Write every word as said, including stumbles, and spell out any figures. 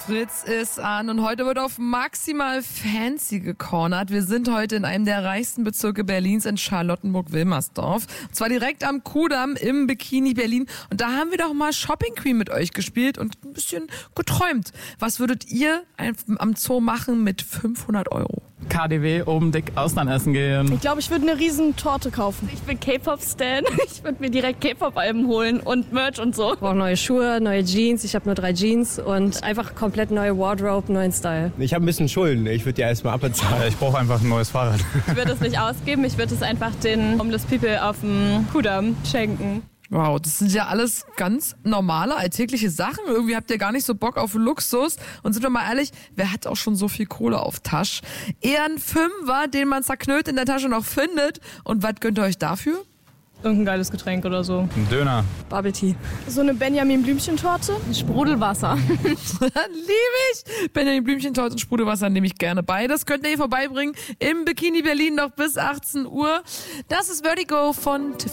Fritz ist an und heute wird auf maximal fancy gecornert. Wir sind heute in einem der reichsten Bezirke Berlins in Charlottenburg-Wilmersdorf. Und zwar direkt am Kudamm im Bikini Berlin. Und da haben wir doch mal Shopping Queen mit euch gespielt und ein bisschen geträumt. Was würdet ihr am Zoo machen mit fünfhundert Euro? K D W oben dick Austern essen gehen. Ich glaube, ich würde eine riesen Torte kaufen. Ich bin K-Pop-Stan. Ich würde mir direkt K-Pop-Alben holen und Merch und so. Ich brauche neue Schuhe, neue Jeans. Ich habe nur drei Jeans und einfach komplett neue Wardrobe, neuen Style. Ich habe ein bisschen Schulden. Ich würde die erstmal abbezahlen. Ich brauche einfach ein neues Fahrrad. Ich würde es nicht ausgeben. Ich würde es einfach den Homeless People auf dem Kudamm schenken. Wow, das sind ja alles ganz normale, alltägliche Sachen. Irgendwie habt ihr gar nicht so Bock auf Luxus. Und sind wir mal ehrlich, wer hat auch schon so viel Kohle auf Tasche? Eher ein Fünfer, den man zerknüllt in der Tasche noch findet. Und was gönnt ihr euch dafür? Irgendein geiles Getränk oder so. Ein Döner. Bubble Tea. So eine Benjamin-Blümchen-Torte. Sprudelwasser. Liebe ich. Benjamin Blümchen-Torte und Sprudelwasser nehme ich gerne beides. Könnt ihr hier vorbeibringen im Bikini Berlin noch bis achtzehn Uhr. Das ist Vertigo von Tiffany.